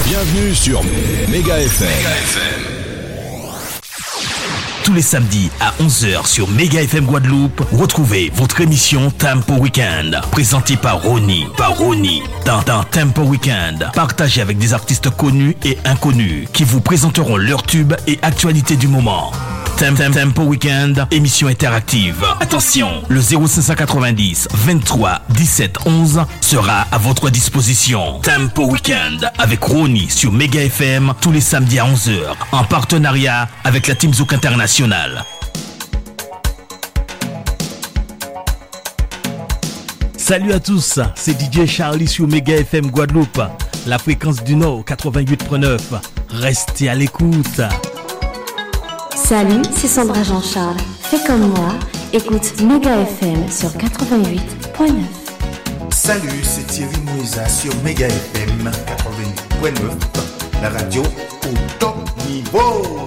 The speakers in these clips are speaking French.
Bienvenue sur Méga FM. Tous les samedis à 11h sur Méga FM Guadeloupe, retrouvez votre émission Tempo Weekend, présentée par Ronnie. Dans Tempo Weekend, partagez avec des artistes connus et inconnus qui vous présenteront leurs tubes et actualités du moment. Tempo Weekend, émission interactive. Attention, le 0590 23 17 11 sera à votre disposition. Tempo Weekend avec Ronnie sur Méga FM tous les samedis à 11h en partenariat avec la Team Zouk International. Salut à tous, c'est DJ Charlie sur Méga FM Guadeloupe, la fréquence du Nord 88.9. Restez à l'écoute. Salut, c'est Sandra Jean-Charles. Fais comme moi, écoute Méga FM sur 88.9. Salut, c'est Thierry Moïsa sur Méga FM 88.9, la radio au top niveau.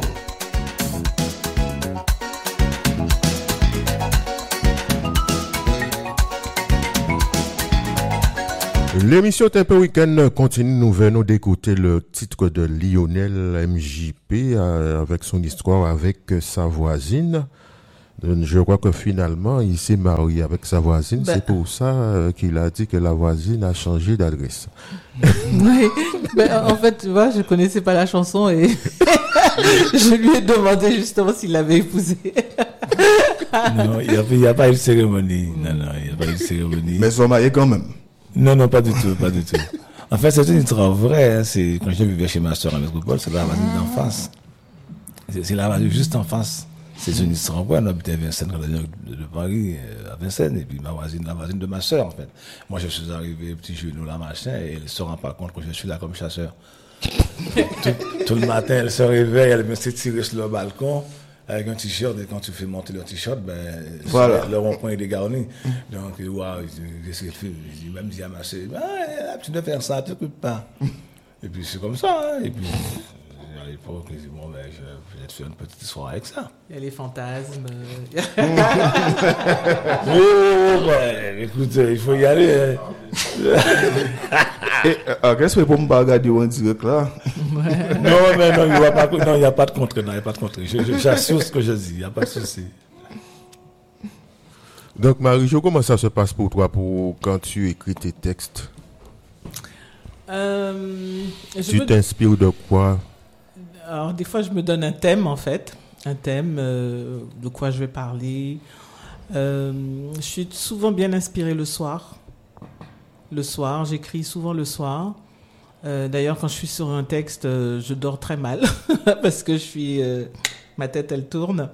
L'émission Tempo Weekend continue. Nous venons d'écouter le titre de Lionel MJP avec son histoire avec sa voisine. Je crois que finalement, il s'est marié avec sa voisine. C'est pour ça qu'il a dit que la voisine a changé d'adresse. Oui, en fait, tu vois, je connaissais pas la chanson et je lui ai demandé justement s'il l'avait épousée. Non, il n'y a pas eu de cérémonie. Non, il n'y a pas eu de cérémonie. Mais ils sont mariés quand même. Non, pas du tout. En fait, c'est une histoire vraie. Hein. C'est quand je vivais chez ma soeur à Métropole, c'est la voisine d'en face. C'est la voisine juste en face. C'est une histoire vraie. On habitait à Vincennes, de Paris, à Vincennes, et puis la voisine de ma soeur, en fait. Moi, je suis arrivé, petit genou là, machin, et elle ne se rend pas compte que je suis là comme chasseur. tout le matin, elle se réveille, elle me s'étire sur le balcon. Avec un t-shirt, et quand tu fais monter le t-shirt, voilà. Le rond-point est dégarni. Donc, waouh, qu'est-ce qu'elle fait? Je dis, même si elle m'a dit, tu dois faire ça, tu t'occupes pas. Et puis, c'est comme ça, hein. Et puis, à l'époque, je dis, bon, je vais te faire une petite histoire avec ça. Il y a les fantasmes. Écoute, il faut y aller. Qu'est-ce que pour me regarder en direct là? Non, il n'y a pas de contre. J'assure ce que je dis, il n'y a pas de souci. Donc, Marie-Jo, comment ça se passe pour toi quand tu écris tes textes? Tu t'inspires de quoi? Alors, des fois, je me donne un thème, en fait. Un thème de quoi je vais parler. Je suis souvent bien inspirée le soir. J'écris souvent le soir. D'ailleurs, quand je suis sur un texte, je dors très mal parce que ma tête, elle tourne.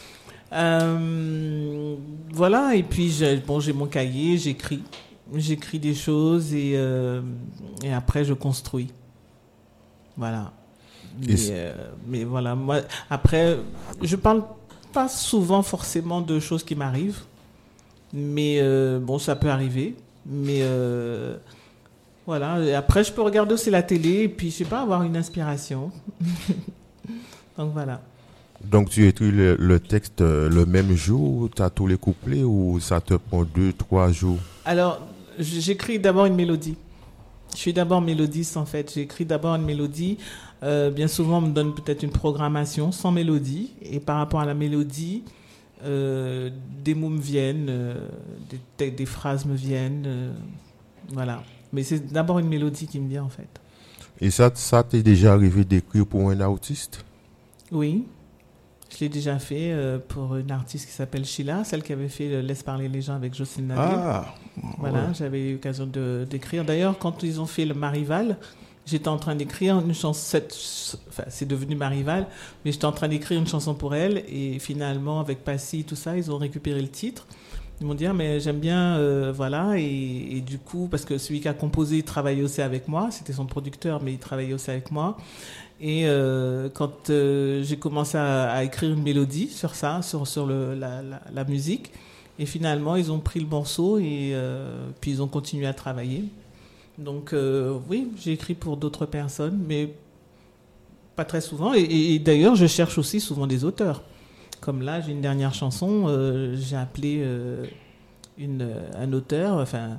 Voilà, et puis j'ai mon cahier, j'écris des choses et après je construis. Voilà. Mais voilà, moi après, je parle pas souvent forcément de choses qui m'arrivent, mais ça peut arriver. Mais voilà, et après je peux regarder aussi la télé et puis je sais pas, avoir une inspiration. Donc voilà. Donc tu écris le texte le même jour, tu as tous les couplets ou ça te prend 2-3 jours? Alors, j'écris d'abord une mélodie. Je suis d'abord mélodiste en fait. J'écris d'abord une mélodie. Bien souvent on me donne peut-être une programmation sans mélodie et par rapport à la mélodie, des mots me viennent, des phrases me viennent, voilà. Mais c'est d'abord une mélodie qui me vient en fait. Et ça t'est déjà arrivé d'écrire pour un artiste? Oui, je l'ai déjà fait pour une artiste qui s'appelle Sheila, celle qui avait fait Laisse parler les gens avec Jocelyne Nabil. Voilà, ouais. J'avais eu l'occasion d'écrire. D'ailleurs, quand ils ont fait le Marival, j'étais en train d'écrire une chanson, c'est devenu Marival, mais j'étais en train d'écrire une chanson pour elle et finalement, avec Passy, tout ça, ils ont récupéré le titre. Ils m'ont dit, mais j'aime bien, voilà, et du coup, parce que celui qui a composé, il travaillait aussi avec moi, c'était son producteur, mais il travaillait aussi avec moi. Et quand j'ai commencé à écrire une mélodie sur ça, sur la musique, et finalement, ils ont pris le morceau et puis ils ont continué à travailler. Donc oui, j'ai écrit pour d'autres personnes, mais pas très souvent. Et d'ailleurs, je cherche aussi souvent des auteurs. Comme là, j'ai une dernière chanson, j'ai appelé un auteur, enfin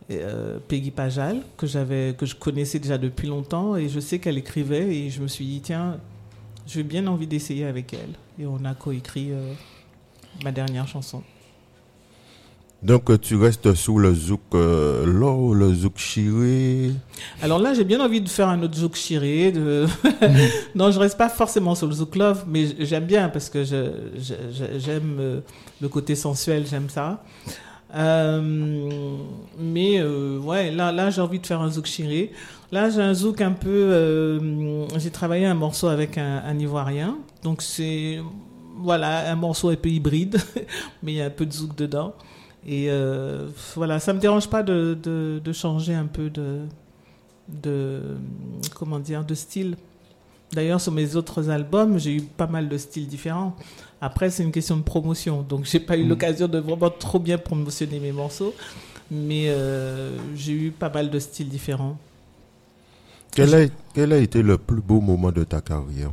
Peggy Pajal, que je connaissais déjà depuis longtemps, et je sais qu'elle écrivait, et je me suis dit, tiens, j'ai bien envie d'essayer avec elle. Et on a coécrit ma dernière chanson. Donc tu restes sous le zouk Lo, le zouk chiré. Alors là, j'ai bien envie de faire un autre zouk chiré. Non, je reste pas forcément sur le zouk love, mais j'aime bien parce que j'aime le côté sensuel, j'aime ça. Ouais, là j'ai envie de faire un zouk chiré. Là j'ai un zouk un peu j'ai travaillé un morceau avec un Ivoirien, donc c'est voilà un morceau un peu hybride mais il y a un peu de zouk dedans, et voilà, ça me dérange pas de changer un peu de comment dire, de style. D'ailleurs, sur mes autres albums, j'ai eu pas mal de styles différents. Après, c'est une question de promotion. Donc, j'ai pas eu l'occasion de vraiment trop bien promotionner mes morceaux. Mais j'ai eu pas mal de styles différents. Quel a été le plus beau moment de ta carrière?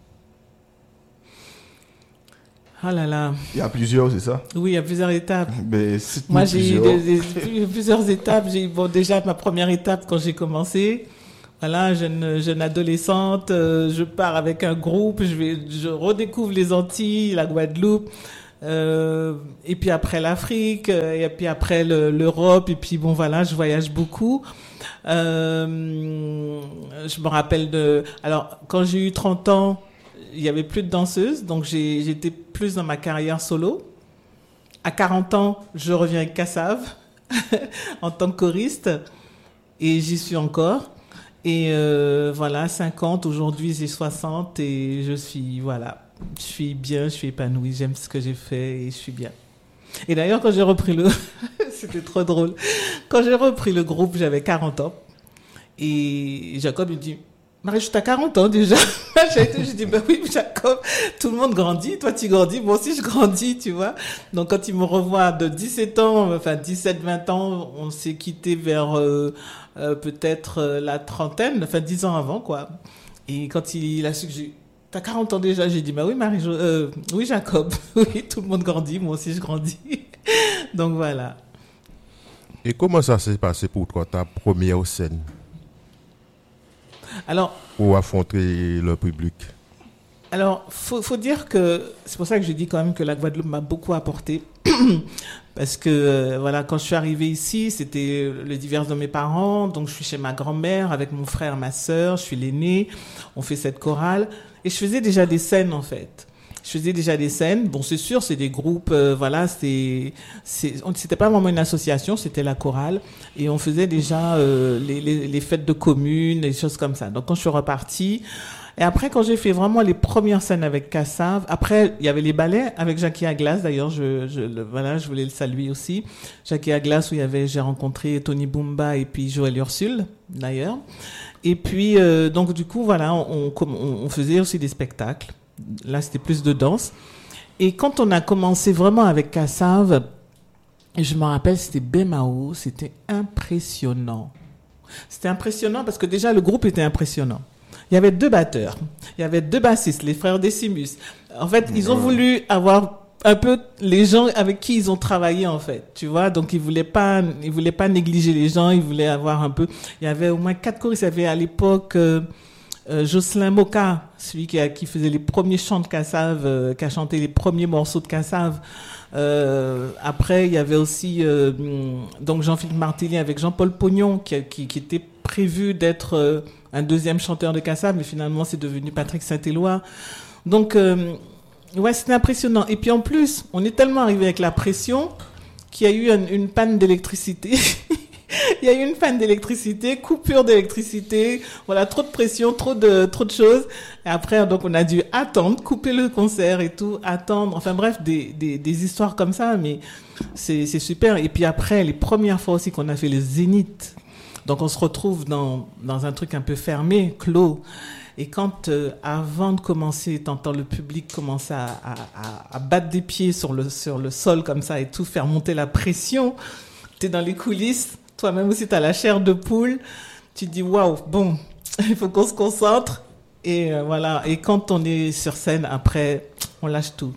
Ah là là. Il y a plusieurs, c'est ça? Oui, il y a plusieurs étapes. Mais moi, j'ai eu plusieurs étapes. Déjà, ma première étape, quand j'ai commencé... Voilà, jeune adolescente, je pars avec un groupe, je redécouvre les Antilles, la Guadeloupe, et puis après l'Afrique, et puis après l'Europe, et puis bon voilà, je voyage beaucoup. Je me rappelle alors quand j'ai eu 30 ans, il y avait plus de danseuses, donc j'étais plus dans ma carrière solo. À 40 ans, je reviens avec Kassav en tant que choriste, et j'y suis encore. Et voilà, 50, aujourd'hui j'ai 60 et je suis bien, je suis épanouie, j'aime ce que j'ai fait et je suis bien. Et d'ailleurs, quand j'ai repris c'était trop drôle, quand j'ai repris le groupe, j'avais 40 ans et Jacob me dit, Marie, t'as 40 ans déjà. Je dis, bah oui, Jacob, tout le monde grandit, toi tu grandis, moi aussi je grandis, tu vois. Donc quand il me revoit de 17 ans, enfin 17, 20 ans, on s'est quitté vers peut-être la trentaine, enfin 10 ans avant, quoi. Et quand il a su que t'as 40 ans déjà, j'ai dit, bah oui, oui, Jacob, oui, tout le monde grandit, moi aussi je grandis. Donc voilà. Et comment ça s'est passé pour toi, ta première scène? Alors, pour affronter le public? Alors, faut dire que c'est pour ça que je dis quand même que la Guadeloupe m'a beaucoup apporté. Parce que, voilà, quand je suis arrivée ici, c'était le divorce de mes parents. Donc, je suis chez ma grand-mère avec mon frère, ma sœur. Je suis l'aînée. On fait cette chorale. Et je faisais déjà des scènes, en fait. Bon, c'est sûr, c'est des groupes, voilà, c'était pas vraiment une association, c'était la chorale. Et on faisait déjà les fêtes de commune, des choses comme ça. Donc, quand je suis repartie, et après, quand j'ai fait vraiment les premières scènes avec Kassav, après, il y avait les ballets avec Jackie Aglas, d'ailleurs, je voulais le saluer aussi. Jackie Aglas, où j'ai rencontré Tony Bumba et puis Joël Ursule, d'ailleurs. Et puis, donc, du coup, voilà, on faisait aussi des spectacles. Là, c'était plus de danse. Et quand on a commencé vraiment avec Kassav, je me rappelle, c'était Bemao, c'était impressionnant. C'était impressionnant parce que déjà, le groupe était impressionnant. Il y avait 2 batteurs, il y avait 2 bassistes, les frères Decimus. En fait, ils ont voulu avoir un peu les gens avec qui ils ont travaillé, en fait, tu vois. Donc, ils voulaient pas négliger les gens, ils voulaient avoir un peu... Il y avait au moins 4 choristes. Il y avait à l'époque... Jocelyn Moka, celui qui faisait les premiers chants de Kassav, qui a chanté les premiers morceaux de Kassav. Après, il y avait aussi donc Jean-Philippe Martelly avec Jean-Paul Pognon, qui était prévu d'être un deuxième chanteur de Kassav, mais finalement, c'est devenu Patrick Saint-Éloi. Donc, ouais, c'était impressionnant. Et puis en plus, on est tellement arrivé avec la pression qu'il y a eu une panne d'électricité. Il y a eu une panne d'électricité, coupure d'électricité, voilà, trop de pression, trop de choses. Et après, donc, on a dû attendre, couper le concert et tout, attendre. Enfin bref, des histoires comme ça, mais c'est super. Et puis après, les premières fois aussi qu'on a fait le Zénith. Donc, on se retrouve dans un truc un peu fermé, clos. Et quand, avant de commencer, t'entends le public commencer à battre des pieds sur le sol comme ça et tout, faire monter la pression, t'es dans les coulisses. Toi-même aussi, tu as la chair de poule. Tu te dis, waouh, bon, il faut qu'on se concentre. Et voilà. Et quand on est sur scène, après, on lâche tout.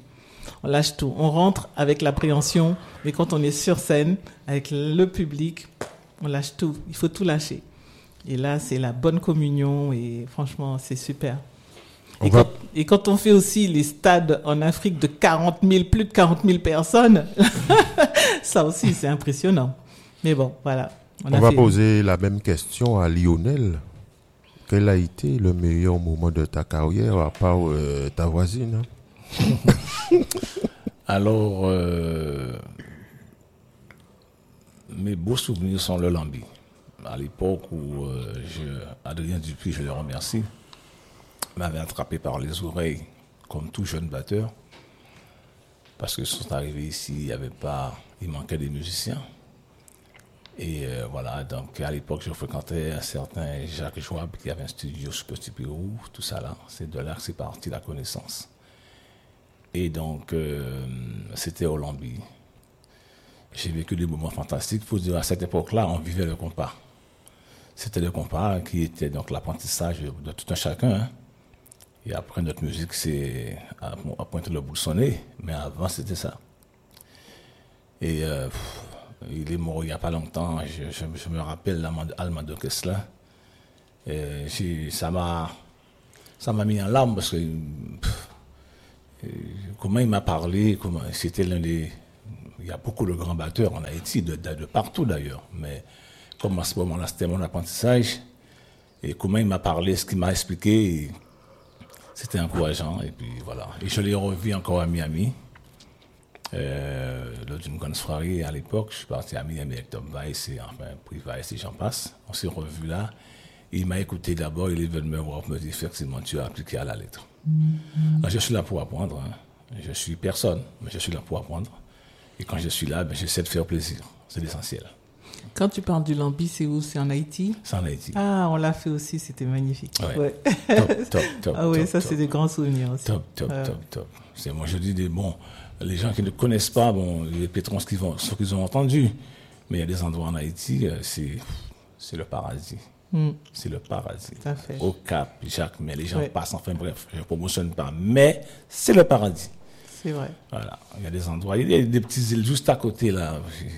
On rentre avec l'appréhension. Mais quand on est sur scène, avec le public, On lâche tout. Il faut tout lâcher. Et là, c'est la bonne communion et franchement, c'est super. Et quand on fait aussi les stades en Afrique de plus de 40 000 personnes, ça aussi, c'est impressionnant. Mais bon, voilà. On va poser la même question à Lionel. Quel a été le meilleur moment de ta carrière à part ta voisine? Alors, mes beaux souvenirs sont le Lambi. À l'époque où Adrien Dupuis, je le remercie, m'avait attrapé par les oreilles comme tout jeune batteur. Parce que sont arrivés ici, il manquait des musiciens. Et voilà, donc à l'époque, je fréquentais un certain Jacques Joab qui avait un studio sur Petit Pérou, tout ça là. C'est de là que c'est parti la connaissance. Et donc, c'était au Lambi. J'ai vécu des moments fantastiques. Il faut dire, à cette époque-là, on vivait le compas. C'était le compas qui était donc l'apprentissage de tout un chacun. Hein. Et après, notre musique, c'est à pointer le bout de son nez. Mais avant, c'était ça. Et il est mort il n'y a pas longtemps. Je me rappelle Almado Kessler. Ça m'a mis en larmes parce que comment il m'a parlé, c'était l'un des... Il y a beaucoup de grands batteurs en Haïti, de partout d'ailleurs. Mais comme à ce moment-là, c'était mon apprentissage. Et comment il m'a parlé, ce qu'il m'a expliqué, c'était encourageant. Et puis voilà. Et je l'ai revu encore à Miami. Lors d'une grande soirée à l'époque, je suis parti à Miami avec Tom Weiss et Prix Weiss et j'en passe. On s'est revus là. Il m'a écouté d'abord, il est venu me voir pour me dire effectivement tu as appliqué à la lettre. Alors, je suis là pour apprendre. Hein. Je suis personne, mais je suis là pour apprendre. Et quand je suis là, j'essaie de faire plaisir. C'est l'essentiel. Quand tu parles du Lambi, c'est où? C'est en Haïti? C'est en Haïti. Ah, on l'a fait aussi, c'était magnifique. Ouais. Top. Ah oui, ça c'est des grands souvenirs aussi. Top. C'est, moi je dis les gens qui ne connaissent pas, les pétrons, ce qu'ils ont entendu. Mais il y a des endroits en Haïti, c'est le paradis. C'est le paradis. Tout à fait. Au Cap, Jacques, mais les gens passent, enfin bref, je ne promotionne pas, mais c'est le paradis. C'est vrai. Voilà, il y a des endroits, il y a des petites îles juste à côté là.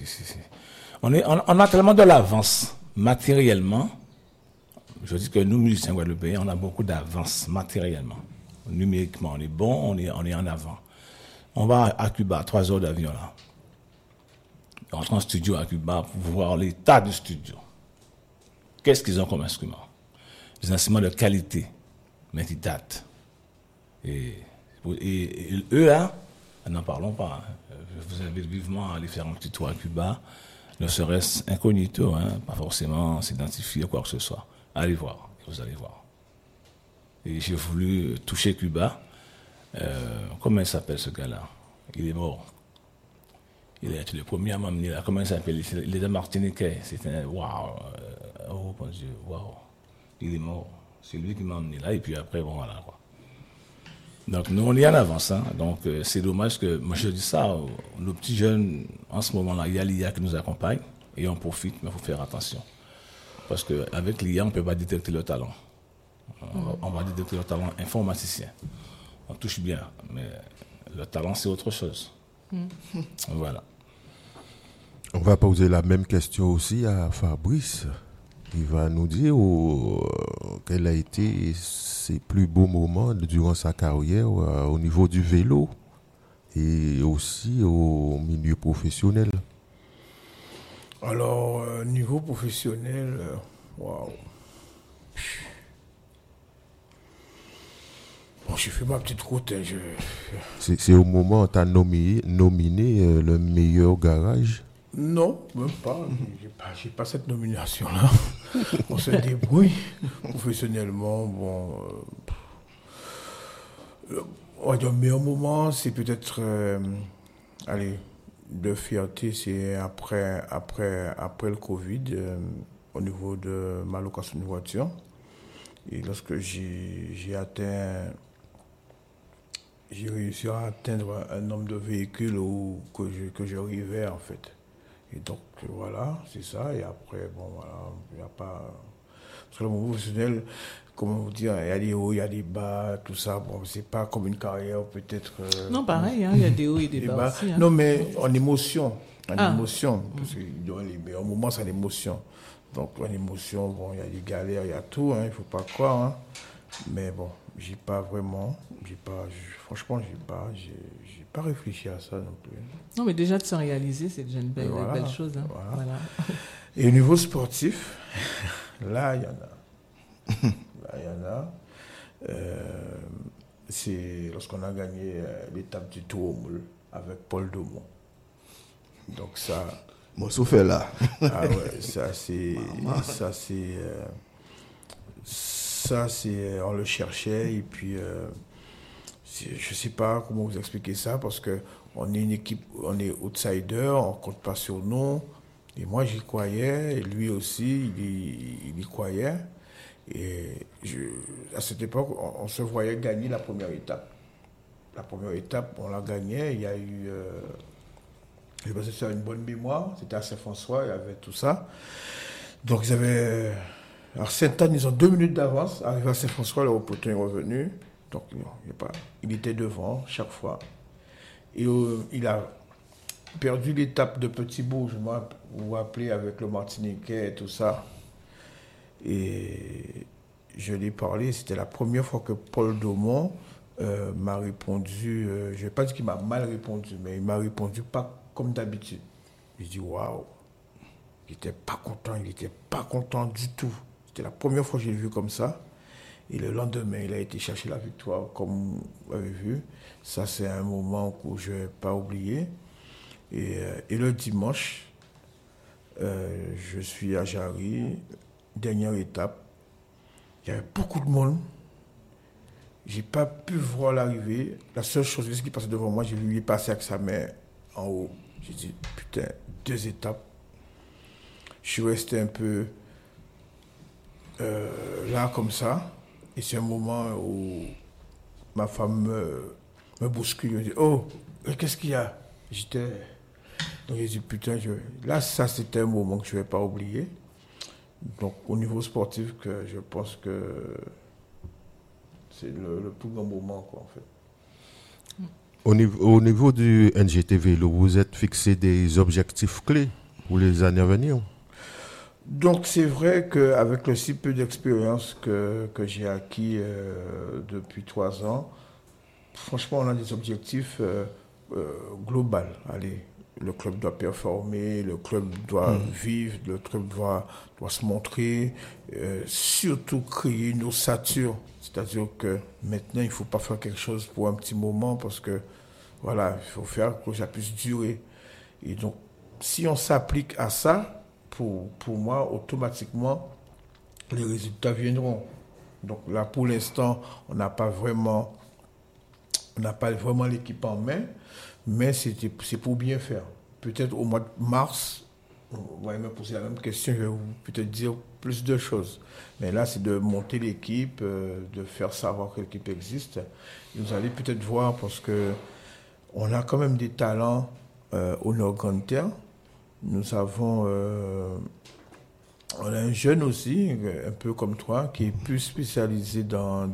On a tellement de l'avance matériellement. Je dis que nous, musiciens guadeloupéens, on a beaucoup d'avance matériellement. Numériquement, on est bon, on est en avant. On va à Cuba, 3 heures d'avion là. On rentre en studio à Cuba pour voir l'état du studio. Qu'est-ce qu'ils ont comme instruments? Des instruments de qualité, mais qui datent. Et eux là, n'en parlons pas. Je vous invite vivement à aller faire un petit tour à Cuba. Ne serait-ce incognito, pas forcément s'identifier ou quoi que ce soit. Allez voir, vous allez voir. Et j'ai voulu toucher Cuba. Comment il s'appelle ce gars-là? Il est mort. Il est le premier à m'amener là. Comment il s'appelle? Il est Martiniquais. C'était waouh. Oh mon Dieu, waouh. Il est mort. C'est lui qui m'a emmené là. Et puis après, bon voilà quoi. Donc nous on est en avance. Donc c'est dommage que, moi je dis ça, nos petits jeunes, en ce moment-là, il y a l'IA qui nous accompagne et on profite, mais il faut faire attention. Parce qu'avec l'IA, on ne peut pas détecter le talent. On va détecter le talent informaticien. On touche bien, mais le talent c'est autre chose. Voilà. On va poser la même question aussi à Fabrice. Il va nous dire quel a été ses plus beaux moments durant sa carrière au niveau du vélo et aussi au milieu professionnel. Alors, niveau professionnel, waouh. Bon, j'ai fait ma petite route. C'est au moment où tu as nominé le meilleur garage? Non, même pas. J'ai pas cette nomination-là. On se débrouille professionnellement. Bon, on va dire le meilleur moment, c'est peut-être, de fierté, c'est après le Covid, au niveau de ma location de voiture. Et lorsque j'ai réussi à atteindre un nombre de véhicules que j'arrivais en fait. Et donc voilà, c'est ça. Et après, bon voilà, il n'y a pas... Parce que le moment professionnel, comment vous dire, il y a des hauts, il y a des bas, tout ça. Bon, c'est pas comme une carrière peut-être... Non, pareil, il y a des hauts et des bas aussi. Non, mais en émotion. En émotion, parce que les meilleurs moments, c'est l'émotion. Donc, en émotion, bon, il y a des galères, il y a tout, il ne faut pas croire. Hein. Mais bon, franchement, j'ai pas réfléchi à ça non plus. Non, mais déjà de se réaliser, c'est déjà une belle chose. Hein. Voilà. Et au niveau sportif, là, il y en a. C'est lorsqu'on a gagné l'étape du Tour au Moule avec Paul Daumont. Donc ça... Moi, souffert là. Ah ouais, ça c'est... on le cherchait et puis... je sais pas comment vous expliquer ça parce qu'on est une équipe, on est outsider, on compte pas sur nous. Et moi, j'y croyais, et lui aussi, il y croyait. Et à cette époque, on se voyait gagner la première étape. La première étape, on la gagnait. Il y a eu... je pense que c'est une bonne mémoire. C'était à Saint-François, il y avait tout ça. Donc, ils avaient... Alors, Sainte-Anne, ils ont 2 minutes d'avance. Arrivé à Saint-François, le reporter est revenu. Donc, il était devant chaque fois. Et il a perdu l'étape de Petit-Bourg, vous vous rappelez, avec le Martiniquais et tout ça. Et je lui ai parlé, c'était la première fois que Paul Daumont m'a répondu, je ne vais pas dire qu'il m'a mal répondu, mais il m'a répondu pas comme d'habitude. J'ai dit waouh, il n'était pas content du tout. C'était la première fois que je l'ai vu comme ça. Et le lendemain, il a été chercher la victoire, comme vous avez vu. Ça, c'est un moment que je ne vais pas oublier. Et le dimanche, je suis à Jarry, dernière étape. Il y avait beaucoup de monde. Je n'ai pas pu voir l'arrivée. La seule chose qui passait devant moi, j'ai vu lui passer avec sa main en haut. J'ai dit, putain, 2 étapes. Je suis resté un peu là, comme ça. Et c'est un moment où ma femme me bouscule. Elle me dit, oh, qu'est-ce qu'il y a? Donc j'ai dit, putain, là, ça, c'était un moment que je ne vais pas oublier. Donc, au niveau sportif, je pense que c'est le plus grand moment, quoi, en fait. Au niveau du NGT Vélo, vous êtes fixé des objectifs clés pour les années à venir? Donc, c'est vrai qu'avec le si peu d'expérience que j'ai acquis depuis 3 ans, franchement, on a des objectifs globaux. Allez, le club doit performer, le club doit vivre, le club doit se montrer, surtout créer une ossature. C'est-à-dire que maintenant, il ne faut pas faire quelque chose pour un petit moment parce que, voilà, il faut faire que ça puisse durer. Et donc, si on s'applique à ça, pour moi, automatiquement, les résultats viendront. Donc là, pour l'instant, on n'a pas vraiment l'équipe en main, mais c'est pour bien faire. Peut-être au mois de mars, vous allez me poser la même question, je vais vous peut-être dire plus de choses. Mais là, c'est de monter l'équipe, de faire savoir que l'équipe existe. Et vous allez peut-être voir, parce qu'on a quand même des talents au Nord-Grande-Terre. Nous avons... on a un jeune aussi, un peu comme toi, qui est plus spécialisé dans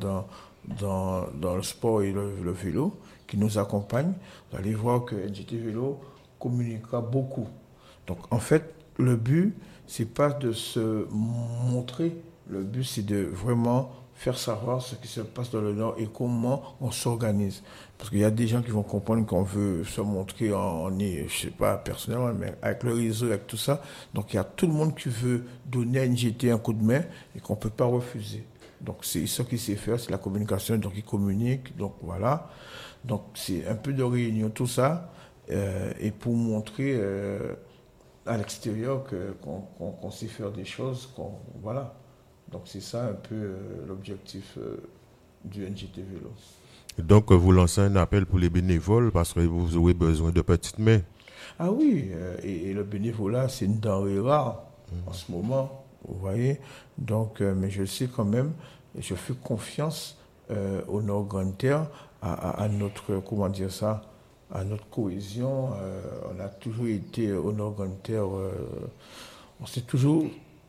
le sport et le vélo, qui nous accompagne. Vous allez voir que NGT Vélo communiquera beaucoup. Donc, en fait, le but, c'est pas de se montrer. Le but, c'est de vraiment faire savoir ce qui se passe dans le Nord et comment on s'organise. Parce qu'il y a des gens qui vont comprendre qu'on veut se montrer je sais pas, personnellement, mais avec le réseau, avec tout ça. Donc, il y a tout le monde qui veut donner à NGT un coup de main et qu'on peut pas refuser. Donc, c'est ce qu'il sait faire, c'est la communication, donc il communique, donc voilà. Donc, c'est un peu de réunion, tout ça, et pour montrer à l'extérieur qu'on sait faire des choses, voilà. Donc, c'est ça un peu l'objectif du NGT Vélo. Donc, vous lancez un appel pour les bénévoles parce que vous aurez besoin de petites mains. Ah oui, et le bénévolat, c'est une denrée rare en ce moment, vous voyez. Donc, mais je sais quand même, et je fais confiance au Nord-Grande-Terre, à notre, comment dire ça, à notre cohésion. On a toujours été au Nord-Grande-Terre, on s'est toujours...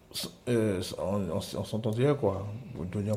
on s'entendait, quoi.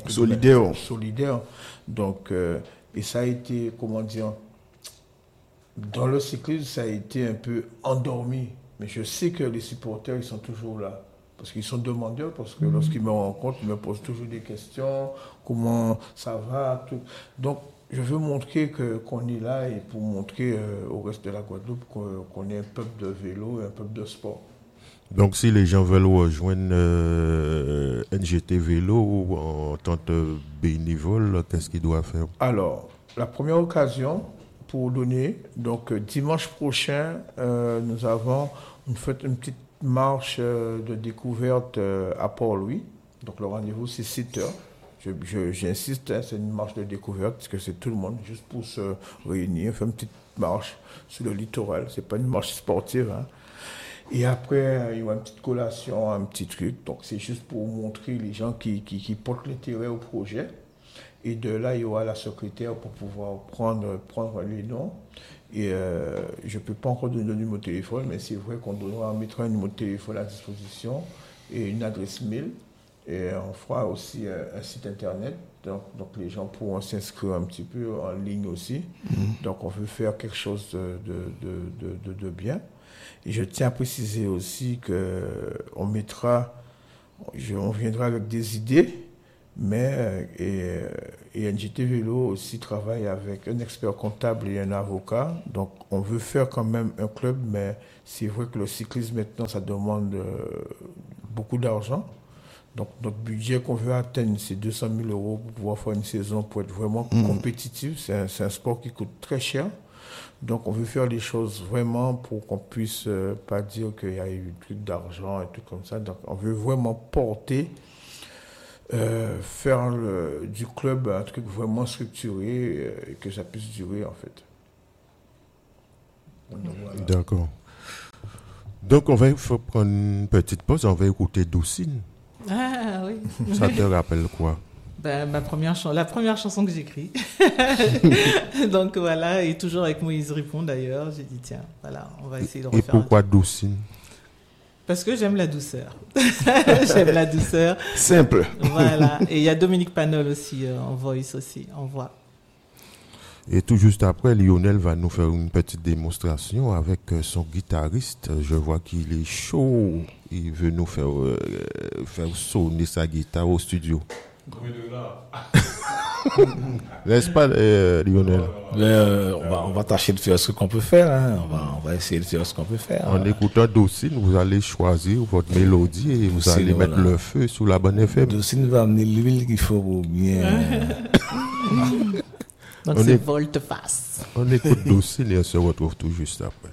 Solidaire. Solidaire. Donc, et ça a été, comment dire, dans le cyclisme, ça a été un peu endormi. Mais je sais que les supporters, ils sont toujours là. Parce qu'ils sont demandeurs, parce que lorsqu'ils me rencontrent, ils me posent toujours des questions, comment ça va, tout. Donc, je veux montrer qu'on est là et pour montrer au reste de la Guadeloupe qu'on est un peuple de vélo et un peuple de sport. Donc, si les gens veulent rejoindre NGT Vélo ou en tant que bénévole, qu'est-ce qu'ils doivent faire? Alors, la première occasion pour donner, donc dimanche prochain, nous avons une petite marche de découverte à Port-Louis. Donc, le rendez-vous, c'est 7 heures. J'insiste, hein, c'est une marche de découverte parce que c'est tout le monde, juste pour se réunir, faire une petite marche sur le littoral. C'est pas une marche sportive, hein. Et après, il y aura une petite collation, un petit truc. Donc, c'est juste pour montrer les gens qui portent l'intérêt au projet. Et de là, il y aura la secrétaire pour pouvoir prendre les noms. Et je ne peux pas encore donner le numéro de téléphone, mais c'est vrai qu'on mettra un numéro de téléphone à disposition et une adresse mail. Et on fera aussi un site internet. Donc les gens pourront s'inscrire un petit peu en ligne aussi. Donc, on veut faire quelque chose de bien. Et je tiens à préciser aussi qu'on viendra avec des idées, mais NGT Vélo aussi travaille avec un expert comptable et un avocat. Donc, on veut faire quand même un club, mais c'est vrai que le cyclisme maintenant, ça demande beaucoup d'argent. Donc, notre budget qu'on veut atteindre, c'est 200 000 € pour pouvoir faire une saison, pour être vraiment compétitif. C'est un sport qui coûte très cher. Donc, on veut faire les choses vraiment pour qu'on puisse pas dire qu'il y a eu un truc d'argent et tout comme ça. Donc, on veut vraiment porter, faire du club un truc vraiment structuré et que ça puisse durer, en fait. Donc, voilà. D'accord. Donc, on va prendre une petite pause. On va écouter Doucine. Ah oui. Ça te rappelle quoi? La première chanson que j'écris. Donc voilà, et toujours avec Moïse Ripon d'ailleurs. J'ai dit tiens, voilà, on va essayer de refaire. Et pourquoi Doucine? Parce que j'aime la douceur. J'aime la douceur. Simple. Voilà. Et il y a Dominique Panol aussi en voice aussi, en voix. Et tout juste après, Lionel va nous faire une petite démonstration avec son guitariste. Je vois qu'il est chaud. Il veut nous faire sonner sa guitare au studio. N'est-ce pas, Lionel? On va tâcher de faire ce qu'on peut faire. Hein. On va essayer de faire ce qu'on peut faire. En écoutant Docine, vous allez choisir votre mélodie et vous allez mettre le feu sous la bonne FM. Docine va amener l'huile qu'il faut pour bien... Donc c'est volte-face. On écoute Docine et on se retrouve tout juste après.